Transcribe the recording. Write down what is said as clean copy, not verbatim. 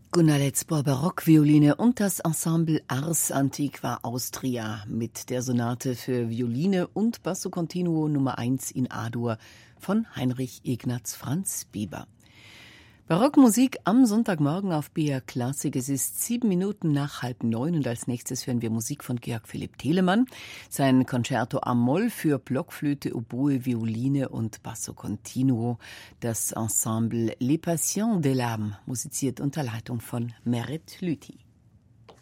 Gunnar Letzbohr, Barockvioline und das Ensemble Ars Antiqua Austria mit der Sonate für Violine und Basso Continuo Nummer 1 in A-Dur von Heinrich Ignaz Franz Bieber. Barockmusik am Sonntagmorgen auf BR Klassik. Es ist 7 Minuten nach 8:30 und als nächstes hören wir Musik von Georg Philipp Telemann. Sein Concerto a-Moll für Blockflöte, Oboe, Violine und Basso Continuo. Das Ensemble Les Passions de l'Âme musiziert unter Leitung von Meret Lüthi.